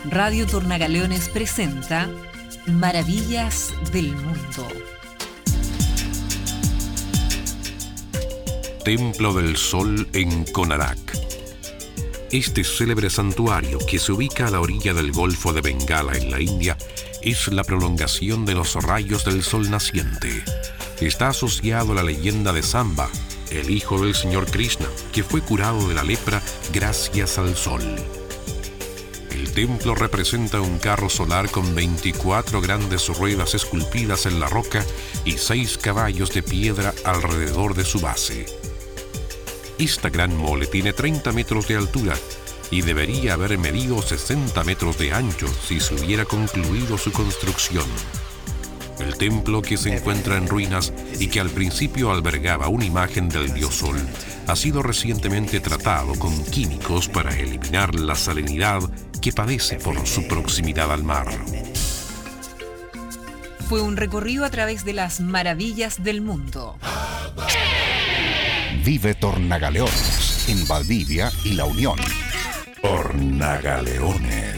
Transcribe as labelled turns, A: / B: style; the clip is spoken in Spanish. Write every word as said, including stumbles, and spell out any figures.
A: Radio Tornagaleones presenta Maravillas del Mundo.
B: Templo del Sol en Konarak. Este célebre santuario, que se ubica a la orilla del Golfo de Bengala en la India, es la prolongación de los rayos del sol naciente. Está asociado a la leyenda de Samba, el hijo del señor Krishna, que fue curado de la lepra gracias al sol. El templo representa un carro solar con veinticuatro grandes ruedas esculpidas en la roca y seis caballos de piedra alrededor de su base. Esta gran mole tiene treinta metros de altura y debería haber medido sesenta metros de ancho si se hubiera concluido su construcción. El templo, que se encuentra en ruinas y que al principio albergaba una imagen del dios Sol, ha sido recientemente tratado con químicos para eliminar la salinidad que padece por su proximidad al mar.
A: Fue un recorrido a través de las maravillas del mundo.
C: Vive Tornagaleones en Valdivia y La Unión.
D: Tornagaleones.